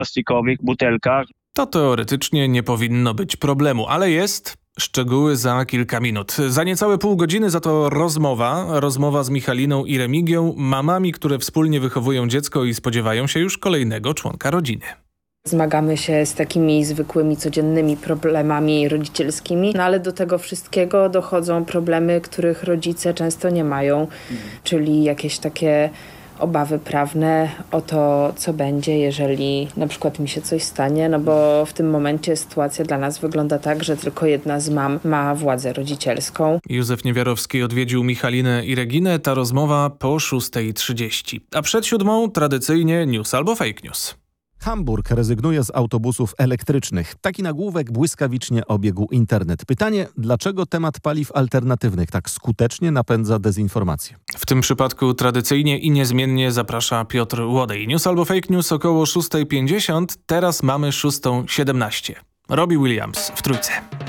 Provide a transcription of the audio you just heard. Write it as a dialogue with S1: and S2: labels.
S1: plastikowych butelkach.
S2: To teoretycznie nie powinno być problemu, ale jest. Szczegóły za kilka minut. Za niecałe pół godziny za to rozmowa z Michaliną i Remigią, mamami, które wspólnie wychowują dziecko i spodziewają się już kolejnego członka rodziny.
S3: Zmagamy się z takimi zwykłymi, codziennymi problemami rodzicielskimi, ale do tego wszystkiego dochodzą problemy, których rodzice często nie mają, czyli jakieś takie obawy prawne o to, co będzie, jeżeli na przykład mi się coś stanie, no bo w tym momencie sytuacja dla nas wygląda tak, że tylko jedna z mam ma władzę rodzicielską.
S2: Józef Niewiarowski odwiedził Michalinę i Reginę. Ta rozmowa po 6:30. A przed 7:00 tradycyjnie news albo fake news.
S4: Hamburg rezygnuje z autobusów elektrycznych. Taki nagłówek błyskawicznie obiegł internet. Pytanie, dlaczego temat paliw alternatywnych tak skutecznie napędza dezinformację?
S2: W tym przypadku tradycyjnie i niezmiennie zaprasza Piotr Łodej. News albo fake news około 6:50. Teraz mamy 6:17. Robbie Williams w Trójce.